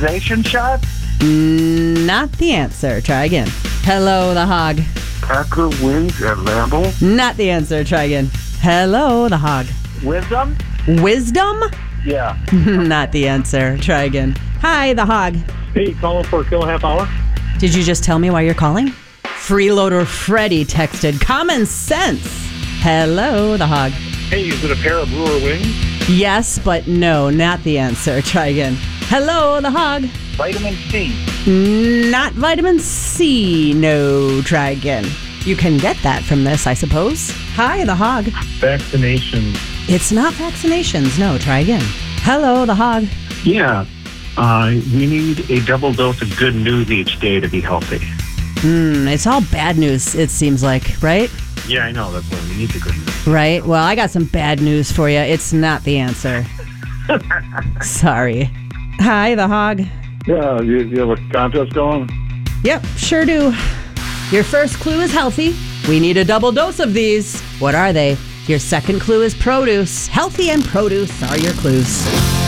Vaccination shot? Not the answer. Try again. Hello, the hog. Packer wins at Lambeau? Not the answer. Try again. Hello, the hog. Wisdom? Wisdom? Yeah. Not the answer. Try again. Hi, the hog. Hey, calling for a kill half hour? Did you just tell me why you're calling? Freeloader Freddy texted common sense. Hello, the hog. Hey, is it a pair of brewer wings? Yes, but no, not the answer. Try again. Hello, the hog. Vitamin C? Not vitamin C. No, try again. You can get that from this, I suppose. Hi, the hog. Vaccinations. It's not vaccinations. No, try again. Hello, the hog. Yeah. We need a double dose of good news each day to be healthy. It's all bad news, it seems like, right? Yeah, I know. That's why we need the good news. Right. Well, I got some bad news for you. It's not the answer. Sorry. Hi, the hog. Yeah, you have a contest going? Yep, sure do. Your first clue is healthy. We need a double dose of these. What are they? Your second clue is produce. Healthy and produce are your clues.